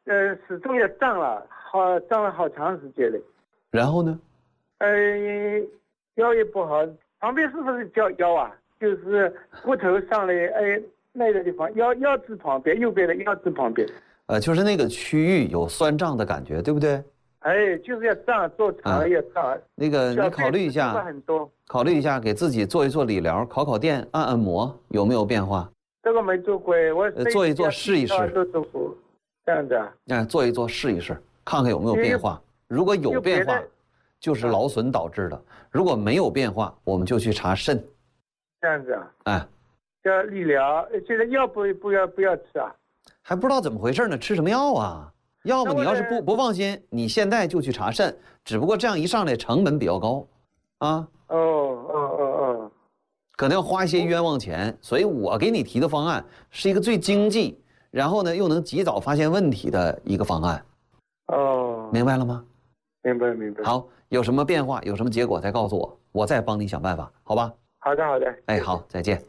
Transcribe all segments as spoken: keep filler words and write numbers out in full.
呃，始终也胀了，好胀了好长时间了。 然后呢？ 呃，腰也不好，旁边是不是叫腰啊？就是骨头上来，哎，那个地方腰腰肢旁边，右边的腰肢旁边。 呃，就是那个区域有酸胀的感觉，对不对？ 哎，就是要胀，做长了要胀。啊、 那个你考虑一下， 很多， 考虑一下给自己做一做理疗，烤烤电，按按摩，有没有变化？ 这个没做过，我、 呃、做一做试一试。 都做过，这样子啊？ 哎，做一做试一试，看看有没有变化。如果有变化，就是劳损导致的；如果没有变化，我们就去查肾。 这样子啊？ 哎， 叫理疗，现在药不不要不要吃啊？ 还不知道怎么回事呢，吃什么药啊？要么你要是不不放心，你现在就去查肾，只不过这样一上来成本比较高，啊。 哦哦哦哦。 可能要花一些冤枉钱，所以我给你提的方案是一个最经济，然后呢又能及早发现问题的一个方案。 哦， 明白了吗？ 明白明白。 好，有什么变化，有什么结果再告诉我，我再帮你想办法，好吧？ 好的好的。 哎，好，再见。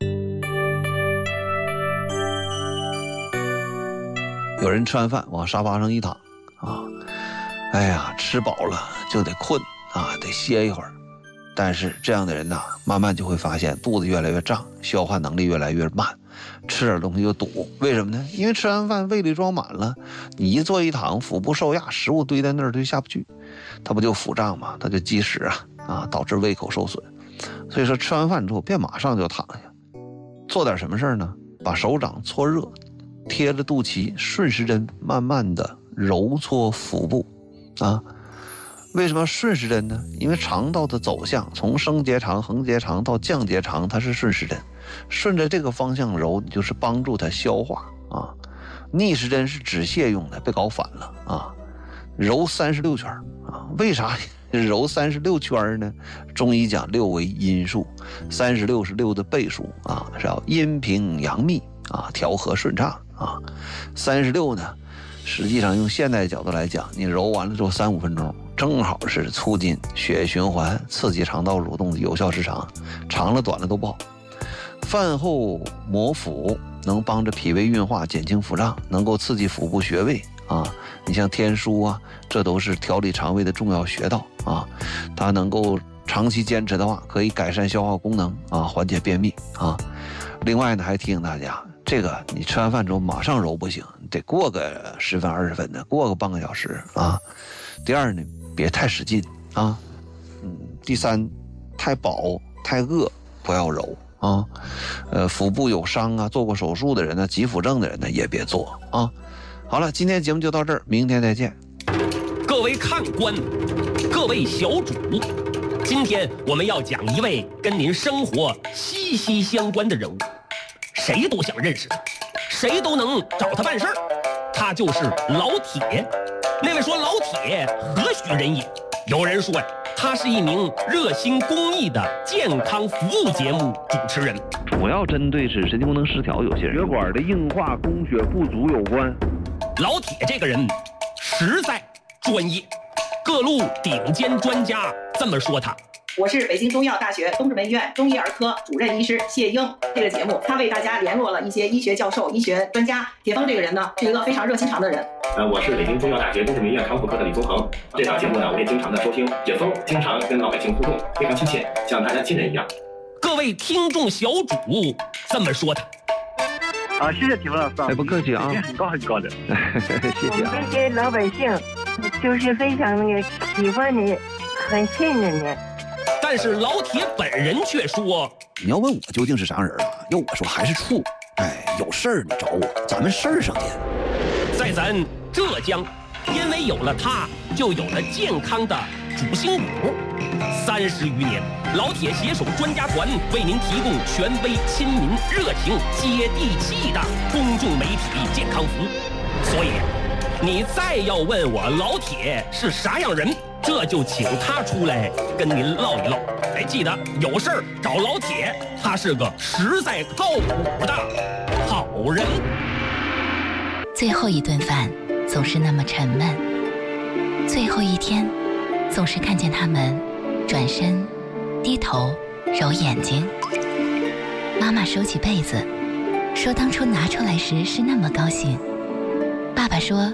有人吃完饭往沙发上一躺，啊，哎呀，吃饱了就得困啊，得歇一会儿。但是这样的人呢，慢慢就会发现肚子越来越胀，消化能力越来越慢，吃点东西就堵。为什么呢？因为吃完饭胃里装满了，你一坐一躺，腹部受压，食物堆在那儿就下不去，它不就腹胀吗？它就积食啊啊，导致胃口受损。所以说吃完饭之后别马上就躺下，做点什么事呢？把手掌搓热，贴着肚脐，顺时针慢慢的揉搓腹部啊。为什么顺时针呢？因为肠道的走向从升结肠、横结肠到降结肠，它是顺时针，顺着这个方向揉，你就是帮助它消化啊。逆时针是止泻用的，别搞反了啊。揉三十六圈啊，为啥揉三十六圈呢？中医讲六为阴数，三十六是六的倍数啊，是要阴平阳密啊，调和顺畅啊。三十六呢，实际上用现代角度来讲，你揉完了之后三五分钟。正好是促进血液循环、刺激肠道蠕动的有效时长，长了短了都不好。饭后摩腹能帮着脾胃运化，减轻腹胀，能够刺激腹部穴位啊。你像天枢啊，这都是调理肠胃的重要穴道啊。它能够长期坚持的话，可以改善消化功能啊，缓解便秘啊。另外呢，还提醒大家，这个你吃完饭之后马上揉不行，得过个十分二十分的，过个半个小时啊。第二呢，别太使劲啊，嗯，第三，太饱太饿不要揉啊，呃，腹部有伤啊，做过手术的人呢，急腹症的人呢也别做啊。好了，今天节目就到这儿，明天再见。 各位看官，各位小主，今天我们要讲一位跟您生活息息相关的人物，谁都想认识他，谁都能找他办事儿，他就是老铁。那位说老铁何许人也？有人说呀，他是一名热心公益的健康服务节目主持人， 主要针对是神经功能失调有些人血管的硬化、供血不足有关。 老铁这个人实在专业，各路顶尖专家这么说他。 我是北京中医药大学东直门医院中医儿科主任医师谢英。这个节目他为大家联络了一些医学教授、医学专家。铁峰这个人呢，是一个非常热心肠的人。 呃，我是北京中医药大学东直门医院康复科的李宗恒。这档节目呢，我也经常的收听。铁峰经常跟老百姓互动，非常亲切，像大家亲人一样。 各位听众小主这么说他。 啊，谢谢铁峰老师。 哎，不客气啊， 很高很高的。 谢谢啊。 我们这些老百姓就是非常那个喜欢你，很信任你。 但是老铁本人却说：“ 你要问我究竟是啥人啊？要我说还是处。哎，有事儿你找我，咱们事儿上见。” 在咱浙江，因为有了他，就有了健康的主心骨。三十余年，老铁携手专家团为您提供权威、亲民、热情、接地气的公众媒体健康服务。所以，你再要问我老铁是啥样人，这就请他出来跟您唠一唠。哎，记得有事儿找老铁，他是个实在靠谱的好人。 最后一顿饭总是那么沉闷，最后一天总是看见他们转身低头揉眼睛。妈妈收起被子，说当初拿出来时是那么高兴。爸爸说